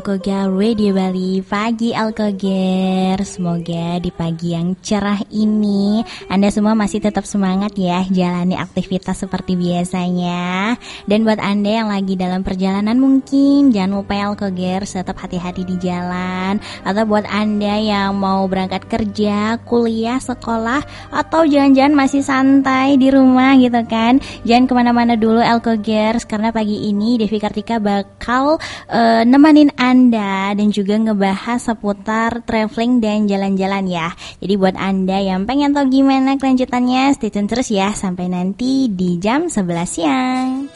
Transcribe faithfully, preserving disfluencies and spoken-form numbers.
Alkoger Radio Bali, pagi Alkoger. Semoga di pagi yang cerah ini Anda semua masih tetap semangat ya jalani aktivitas seperti biasanya. Dan buat Anda yang lagi dalam perjalanan mungkin jangan lupa ya Alkoger tetap hati-hati di jalan. Atau buat Anda yang mau berangkat kerja, kuliah, sekolah, atau jangan-jangan masih santai di rumah gitu kan, jangan kemana-mana dulu Alkogers, karena pagi ini Devi Kartika bakal uh, nemenin Anda dan juga ngebahas seputar traveling dan jalan-jalan ya. Jadi buat Anda yang pengen tahu gimana kelanjutannya, stay tune terus ya sampai nanti di jam sebelas siang.